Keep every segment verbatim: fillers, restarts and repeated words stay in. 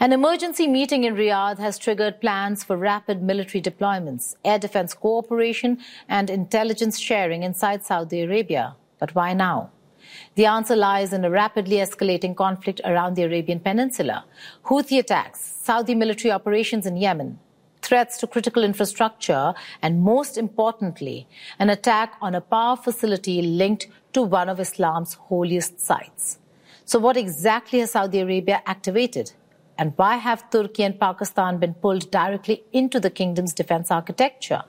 An emergency meeting in Riyadh has triggered plans for rapid military deployments, air defense cooperation, and intelligence sharing inside Saudi Arabia. But why now? The answer lies in a rapidly escalating conflict around the Arabian Peninsula. Houthi attacks, Saudi military operations in Yemen, threats to critical infrastructure, and most importantly, an attack on a power facility linked to one of Islam's holiest sites. So what exactly has Saudi Arabia activated? And why have Turkey and Pakistan been pulled directly into the kingdom's defense architecture?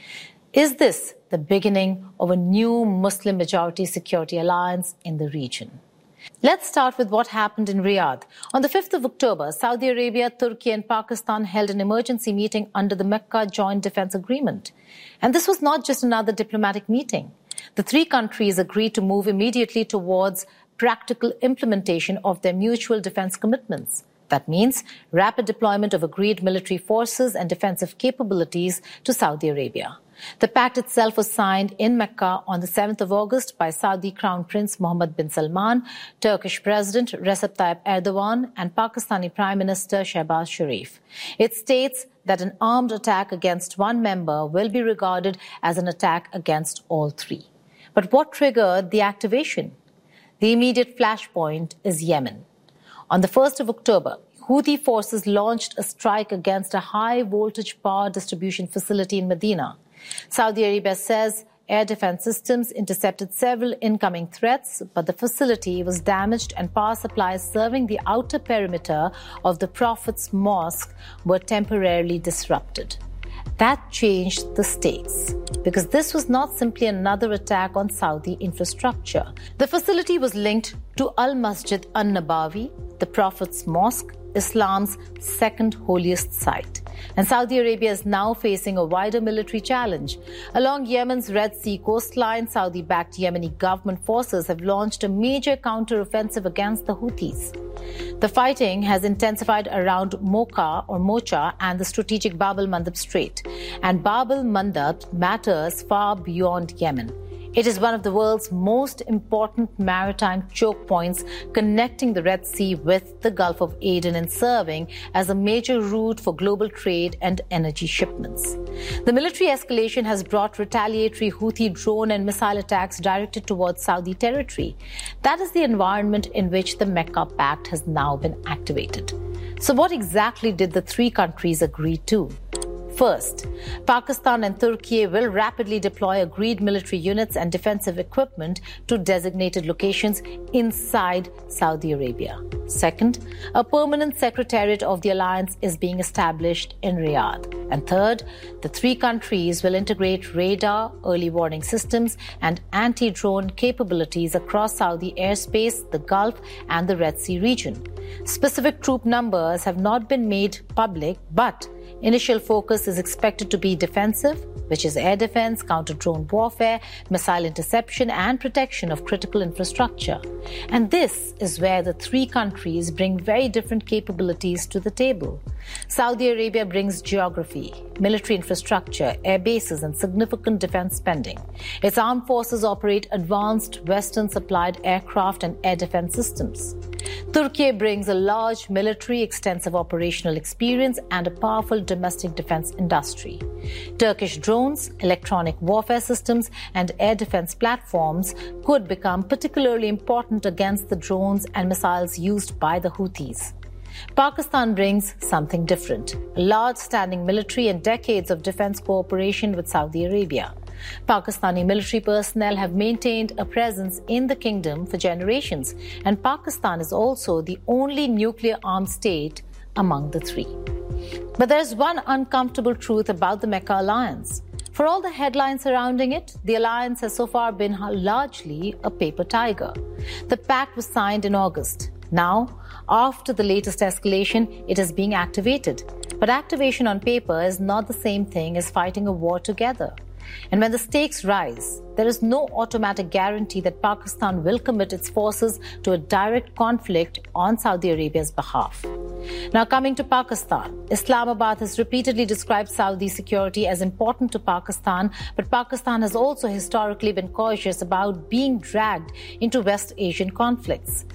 Is this the beginning of a new Muslim-majority security alliance in the region? Let's start with what happened in Riyadh. On the fifth of October, Saudi Arabia, Turkey and Pakistan held an emergency meeting under the Mecca Joint Defense Agreement. And this was not just another diplomatic meeting. The three countries agreed to move immediately towards practical implementation of their mutual defense commitments. That means rapid deployment of agreed military forces and defensive capabilities to Saudi Arabia. The pact itself was signed in Mecca on the seventh of August by Saudi Crown Prince Mohammed bin Salman, Turkish President Recep Tayyip Erdogan, and Pakistani Prime Minister Shehbaz Sharif. It states that an armed attack against one member will be regarded as an attack against all three. But what triggered the activation? The immediate flashpoint is Yemen. On the first of October, Houthi forces launched a strike against a high-voltage power distribution facility in Medina. Saudi Arabia says air defense systems intercepted several incoming threats, but the facility was damaged and power supplies serving the outer perimeter of the Prophet's Mosque were temporarily disrupted. That changed the stakes, because this was not simply another attack on Saudi infrastructure. The facility was linked to Al-Masjid An-Nabawi, the Prophet's Mosque, Islam's second holiest site. And Saudi Arabia is now facing a wider military challenge. Along Yemen's Red Sea coastline, Saudi-backed Yemeni government forces have launched a major counter-offensive against the Houthis. The fighting has intensified around Mocha or Mocha and the strategic Bab el-Mandab Strait. And Bab el-Mandab matters far beyond Yemen. It is one of the world's most important maritime choke points, connecting the Red Sea with the Gulf of Aden and serving as a major route for global trade and energy shipments. The military escalation has brought retaliatory Houthi drone and missile attacks directed towards Saudi territory. That is the environment in which the Mecca Pact has now been activated. So what exactly did the three countries agree to? First, Pakistan and Turkey will rapidly deploy agreed military units and defensive equipment to designated locations inside Saudi Arabia. Second, a permanent secretariat of the alliance is being established in Riyadh. And third, the three countries will integrate radar, early warning systems, and anti-drone capabilities across Saudi airspace, the Gulf, and the Red Sea region. Specific troop numbers have not been made public, but initial focus is expected to be defensive, which is air defense, counter-drone warfare, missile interception, and protection of critical infrastructure. And this is where the three countries bring very different capabilities to the table. Saudi Arabia brings geography, military infrastructure, air bases, and significant defense spending. Its armed forces operate advanced Western-supplied aircraft and air defense systems. Turkey brings a large military, extensive operational experience, and a powerful domestic defense industry. Turkish drones, electronic warfare systems, and air defense platforms could become particularly important against the drones and missiles used by the Houthis. Pakistan brings something different, a large standing military and decades of defense cooperation with Saudi Arabia. Pakistani military personnel have maintained a presence in the kingdom for generations, and Pakistan is also the only nuclear-armed state among the three. But there's one uncomfortable truth about the Mecca alliance. For all the headlines surrounding it, the alliance has so far been largely a paper tiger. The pact was signed in August. Now, after the latest escalation, it is being activated. But activation on paper is not the same thing as fighting a war together. And when the stakes rise, there is no automatic guarantee that Pakistan will commit its forces to a direct conflict on Saudi Arabia's behalf. Now, coming to Pakistan, Islamabad has repeatedly described Saudi security as important to Pakistan, but Pakistan has also historically been cautious about being dragged into West Asian conflicts.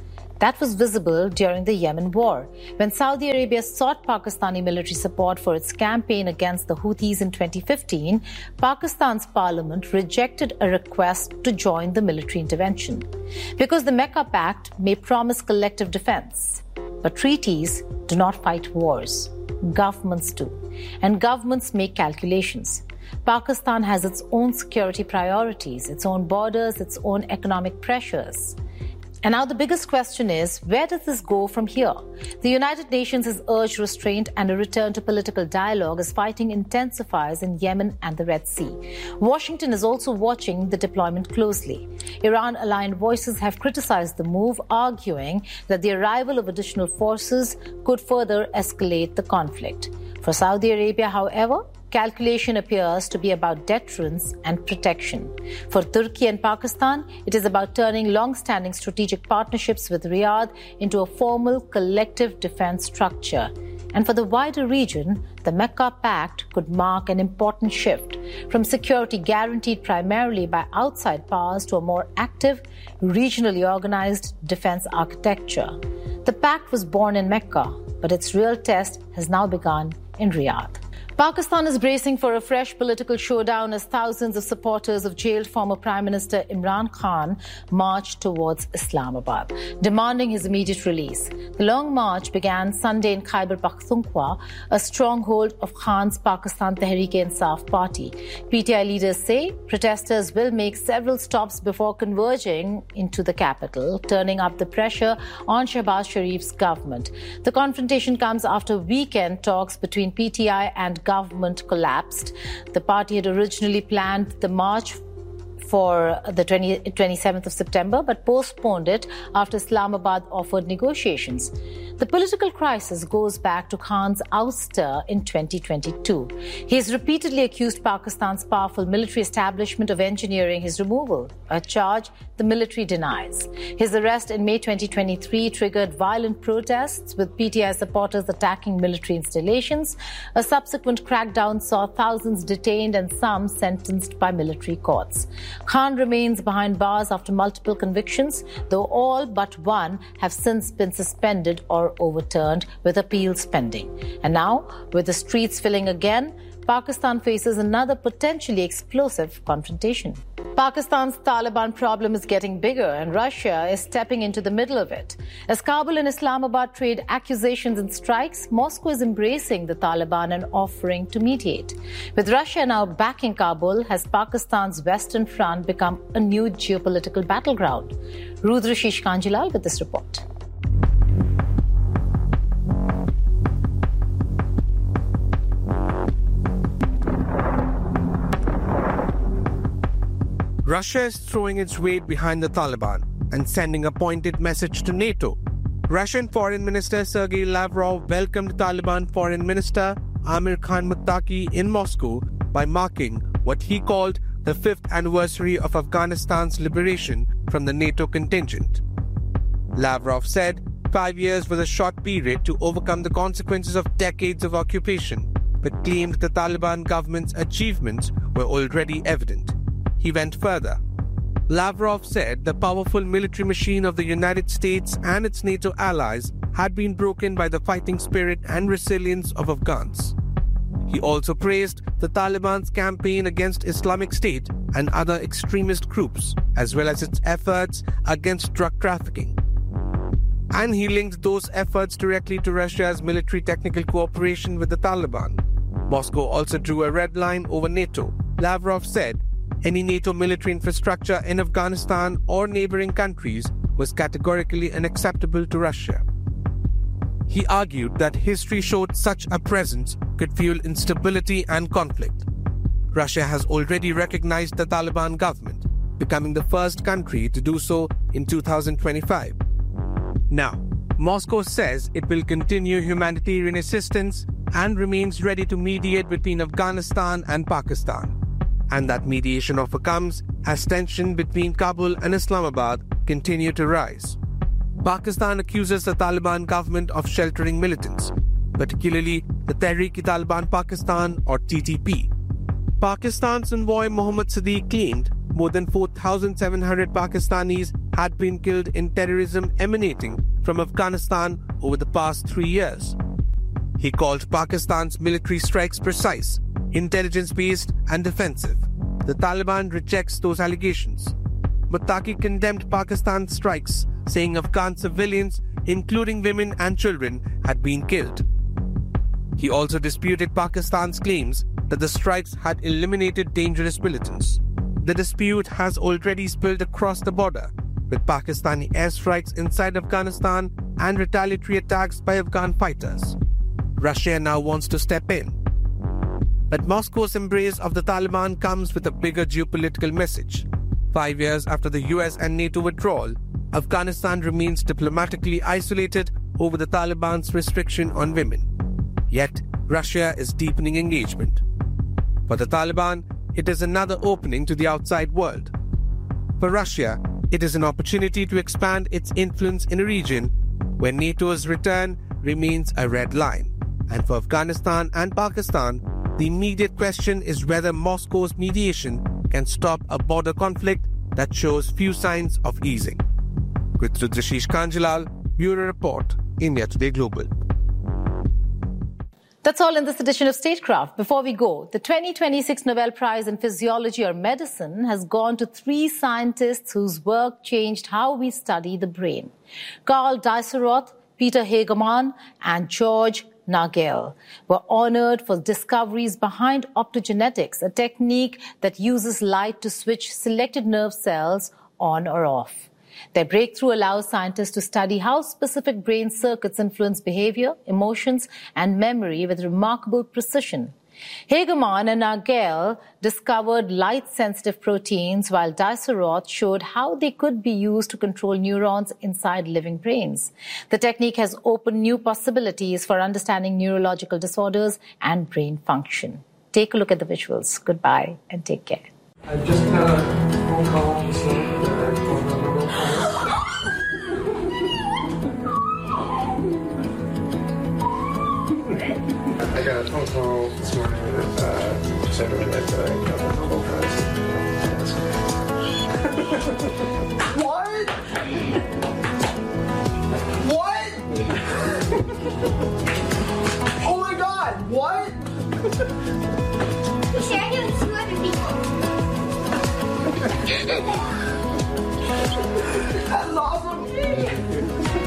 That was visible during the Yemen war, when Saudi Arabia sought Pakistani military support for its campaign against the Houthis in twenty fifteen. Pakistan's parliament rejected a request to join the military intervention because the Mecca Pact may promise collective defense. But treaties do not fight wars. Governments do. And governments make calculations. Pakistan has its own security priorities, its own borders, its own economic pressures. And now the biggest question is, where does this go from here? The United Nations has urged restraint and a return to political dialogue as fighting intensifies in Yemen and the Red Sea. Washington is also watching the deployment closely. Iran-aligned voices have criticized the move, arguing that the arrival of additional forces could further escalate the conflict. For Saudi Arabia, however, calculation appears to be about deterrence and protection. For Turkey and Pakistan, it is about turning long-standing strategic partnerships with Riyadh into a formal collective defense structure. And for the wider region, the Mecca Pact could mark an important shift from security guaranteed primarily by outside powers to a more active, regionally organized defense architecture. The pact was born in Mecca, but its real test has now begun in Riyadh. Pakistan is bracing for a fresh political showdown as thousands of supporters of jailed former Prime Minister Imran Khan march towards Islamabad, demanding his immediate release. The long march began Sunday in Khyber Pakhtunkhwa, a stronghold of Khan's Pakistan Tehreek-e-Insaf party. P T I leaders say protesters will make several stops before converging into the capital, turning up the pressure on Shehbaz Sharif's government. The confrontation comes after weekend talks between P T I and government collapsed. The party had originally planned the march for the twenty-seventh of September, but postponed it after Islamabad offered negotiations. The political crisis goes back to Khan's ouster in twenty twenty-two. He has repeatedly accused Pakistan's powerful military establishment of engineering his removal, a charge the military denies. His arrest in May twenty twenty-three triggered violent protests, with P T I supporters attacking military installations. A subsequent crackdown saw thousands detained and some sentenced by military courts. Khan remains behind bars after multiple convictions, though all but one have since been suspended or overturned, with appeals pending. And now, with the streets filling again, Pakistan faces another potentially explosive confrontation. Pakistan's Taliban problem is getting bigger, and Russia is stepping into the middle of it. As Kabul and Islamabad trade accusations and strikes, Moscow is embracing the Taliban and offering to mediate. With Russia now backing Kabul, has Pakistan's Western Front become a new geopolitical battleground? Rudrashish Kanjilal with this report. Russia is throwing its weight behind the Taliban and sending a pointed message to NATO. Russian Foreign Minister Sergei Lavrov welcomed Taliban Foreign Minister Amir Khan Muttaqi in Moscow by marking what he called the fifth anniversary of Afghanistan's liberation from the NATO contingent. Lavrov said five years was a short period to overcome the consequences of decades of occupation, but claimed the Taliban government's achievements were already evident. He went further. Lavrov said the powerful military machine of the United States and its NATO allies had been broken by the fighting spirit and resilience of Afghans. He also praised the Taliban's campaign against Islamic State and other extremist groups, as well as its efforts against drug trafficking. And he linked those efforts directly to Russia's military technical cooperation with the Taliban. Moscow also drew a red line over NATO. Lavrov said any NATO military infrastructure in Afghanistan or neighboring countries was categorically unacceptable to Russia. He argued that history showed such a presence could fuel instability and conflict. Russia has already recognized the Taliban government, becoming the first country to do so in two thousand twenty-five. Now, Moscow says it will continue humanitarian assistance and remains ready to mediate between Afghanistan and Pakistan. And that mediation offer comes as tension between Kabul and Islamabad continue to rise. Pakistan accuses the Taliban government of sheltering militants, particularly the Tehreek-e-Taliban Pakistan or T T P. Pakistan's envoy Mohammad Sadiq claimed more than four thousand seven hundred Pakistanis had been killed in terrorism emanating from Afghanistan over the past three years. He called Pakistan's military strikes precise, intelligence-based and defensive. The Taliban rejects those allegations. Muttaqi condemned Pakistan's strikes, saying Afghan civilians, including women and children, had been killed. He also disputed Pakistan's claims that the strikes had eliminated dangerous militants. The dispute has already spilled across the border, with Pakistani airstrikes inside Afghanistan and retaliatory attacks by Afghan fighters. Russia now wants to step in. But Moscow's embrace of the Taliban comes with a bigger geopolitical message. Five years after the U S and NATO withdrawal, Afghanistan remains diplomatically isolated over the Taliban's restriction on women. Yet, Russia is deepening engagement. For the Taliban, it is another opening to the outside world. For Russia, it is an opportunity to expand its influence in a region where NATO's return remains a red line. And for Afghanistan and Pakistan, the immediate question is whether Moscow's mediation can stop a border conflict that shows few signs of easing. With Rudrashish Kanjilal, Bureau Report, India Today Global. That's all in this edition of Statecraft. Before we go, the twenty twenty-six Nobel Prize in Physiology or Medicine has gone to three scientists whose work changed how we study the brain. Carl Dieseroth, Peter Hagemann, and George Nagel were honored for discoveries behind optogenetics, a technique that uses light to switch selected nerve cells on or off. Their breakthrough allows scientists to study how specific brain circuits influence behavior, emotions, and memory with remarkable precision. Hagemann and Nagel discovered light-sensitive proteins, while Dieseroth showed how they could be used to control neurons inside living brains. The technique has opened new possibilities for understanding neurological disorders and brain function. Take a look at the visuals. Goodbye and take care. I just had a phone call to say that I phone number will I got a phone call this morning that uh, said that I got the Nobel Prize. What? What? Oh my God! What?